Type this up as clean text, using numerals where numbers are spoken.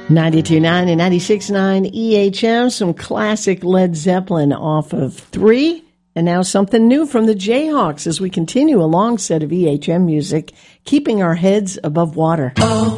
92.9 and 96.9 EHM, some classic Led Zeppelin off of 3, and now something new from the Jayhawks as we continue a long set of EHM music, keeping our heads above water. Oh.